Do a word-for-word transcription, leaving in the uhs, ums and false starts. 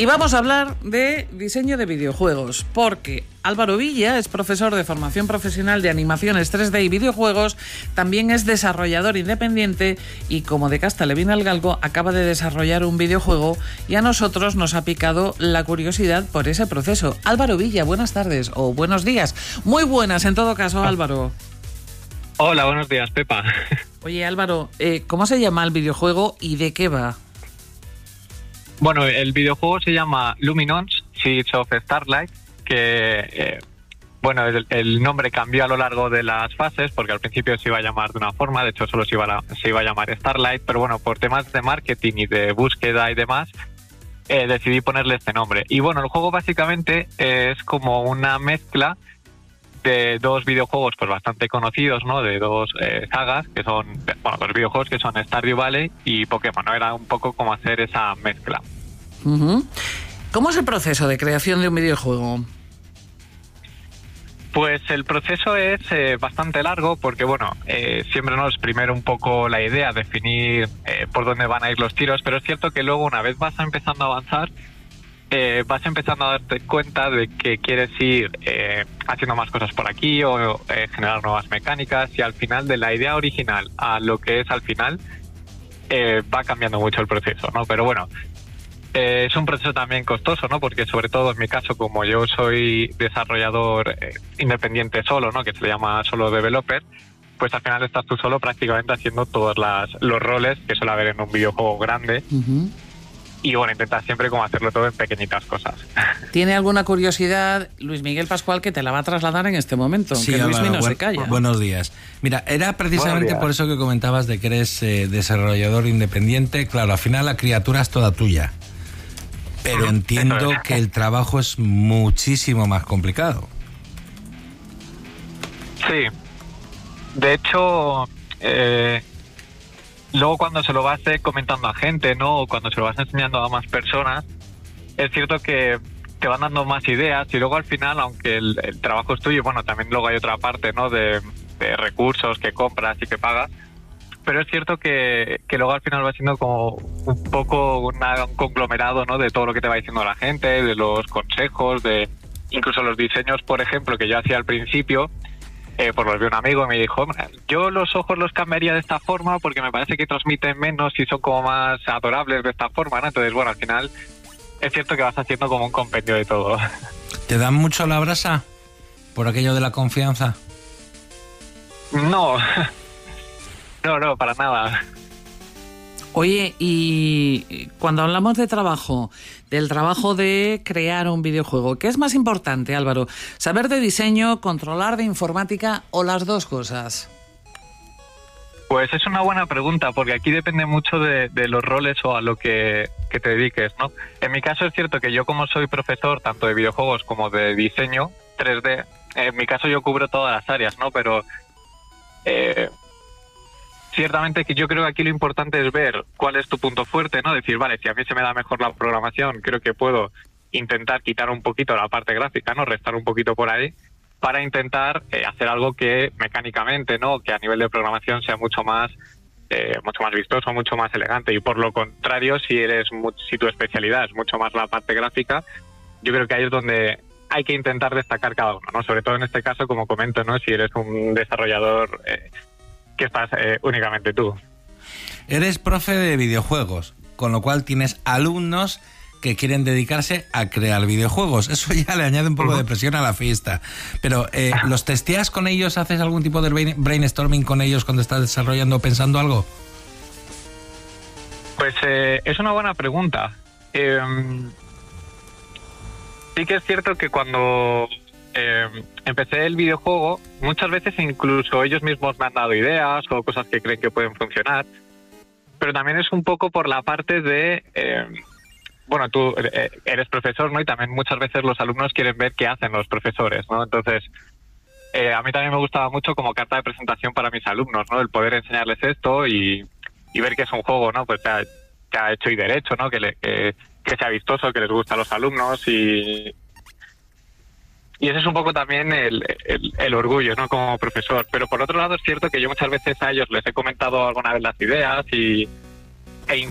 Y vamos a hablar de diseño de videojuegos, porque Álvaro Villa es profesor de formación profesional de animaciones tres D y videojuegos, también es desarrollador independiente y, como de casta le viene al galgo, acaba de desarrollar un videojuego y a nosotros nos ha picado la curiosidad por ese proceso. Álvaro Villa, buenas tardes o buenos días. Muy buenas en todo caso, Álvaro. Hola, buenos días, Pepa. Oye, Álvaro, eh, ¿cómo se llama el videojuego y de qué va? Bueno, el videojuego se llama Luminance, Seeds of Starlight, que, eh, bueno, el, el nombre cambió a lo largo de las fases, porque al principio se iba a llamar de una forma, de hecho solo se iba a, se iba a llamar Starlight, pero bueno, por temas de marketing y de búsqueda y demás, eh, decidí ponerle este nombre. Y bueno, el juego básicamente es como una mezcla de dos videojuegos pues bastante conocidos, ¿no? De dos eh, sagas, que son, bueno, dos videojuegos que son Stardew Valley y Pokémon, ¿no? Era un poco como hacer esa mezcla. Uh-huh. ¿Cómo es el proceso de creación de un videojuego? Pues el proceso es eh, bastante largo porque, bueno, eh, siempre nos primero un poco la idea, definir eh, por dónde van a ir los tiros, pero es cierto que luego una vez vas empezando a avanzar, Eh, vas empezando a darte cuenta de que quieres ir eh, haciendo más cosas por aquí o eh, generar nuevas mecánicas, y al final, de la idea original a lo que es al final, eh, va cambiando mucho el proceso, ¿no? Pero bueno, eh, es un proceso también costoso, ¿no? Porque sobre todo en mi caso, como yo soy desarrollador eh, independiente solo, ¿no? Que se le llama solo developer, pues al final estás tú solo prácticamente haciendo todos las, los roles que suele haber en un videojuego grande. Uh-huh. Y bueno, intentas siempre como hacerlo todo en pequeñitas cosas. ¿Tiene alguna curiosidad Luis Miguel Pascual que te la va a trasladar en este momento? Sí, aunque Luis Álvaro, no buen, se calla. Buenos días. Mira, era precisamente por eso que comentabas de que eres eh, desarrollador independiente. Claro, al final la criatura es toda tuya. Pero entiendo que el trabajo es muchísimo más complicado. Sí. De hecho, eh, luego cuando se lo vas comentando a gente, ¿no? O cuando se lo vas enseñando a más personas, es cierto que te van dando más ideas, y luego al final, aunque el, el trabajo es tuyo, bueno, también luego hay otra parte, ¿no? De, de recursos que compras y que pagas, pero es cierto que, que luego al final va siendo como un poco una, un conglomerado, ¿no? De todo lo que te va diciendo la gente, de los consejos, de incluso los diseños, por ejemplo, que yo hacía al principio. Eh, pues los vi un amigo y me dijo, yo los ojos los cambiaría de esta forma porque me parece que transmiten menos y son como más adorables de esta forma, ¿no? Entonces, bueno, al final es cierto que vas haciendo como un compendio de todo. ¿Te dan mucho la brasa por aquello de la confianza? No, no, no, para nada. Oye, y cuando hablamos de trabajo, del trabajo de crear un videojuego, ¿qué es más importante, Álvaro? ¿Saber de diseño, controlar de informática o las dos cosas? Pues es una buena pregunta, porque aquí depende mucho de, de los roles o a lo que, que te dediques, ¿no? En mi caso es cierto que yo, como soy profesor tanto de videojuegos como de diseño tres D, en mi caso yo cubro todas las áreas, ¿no? Pero Eh, ciertamente que yo creo que aquí lo importante es ver cuál es tu punto fuerte, ¿no? Decir, vale, si a mí se me da mejor la programación, creo que puedo intentar quitar un poquito la parte gráfica, ¿no? Restar un poquito por ahí para intentar eh, hacer algo que mecánicamente, ¿no? Que a nivel de programación sea mucho más eh, mucho más vistoso, mucho más elegante. Y por lo contrario, si eres si tu especialidad es mucho más la parte gráfica, yo creo que ahí es donde hay que intentar destacar cada uno, ¿no? Sobre todo en este caso, como comento, ¿no? Si eres un desarrollador eh, que estás eh, únicamente tú. Eres profe de videojuegos, con lo cual tienes alumnos que quieren dedicarse a crear videojuegos. Eso ya le añade un poco uh-huh. de presión a la fiesta. Pero, eh, ¿los testeas con ellos? ¿Haces algún tipo de brainstorming con ellos cuando estás desarrollando o pensando algo? Pues eh, es una buena pregunta. Eh, sí que es cierto que cuando eh, empecé el videojuego, muchas veces incluso ellos mismos me han dado ideas o cosas que creen que pueden funcionar. Pero también es un poco por la parte de... Eh, bueno, tú eres profesor, ¿no? Y también muchas veces los alumnos quieren ver qué hacen los profesores, ¿no? Entonces, eh, a mí también me gustaba mucho como carta de presentación para mis alumnos, ¿no? El poder enseñarles esto y, y ver que es un juego, ¿no? Pues que ha, que ha hecho y derecho, ¿no? Que, le, que, que sea vistoso, que les gusta a los alumnos y... Y ese es un poco también el, el, el orgullo, ¿no? Como profesor. Pero por otro lado es cierto que yo muchas veces a ellos les he comentado alguna vez las ideas y...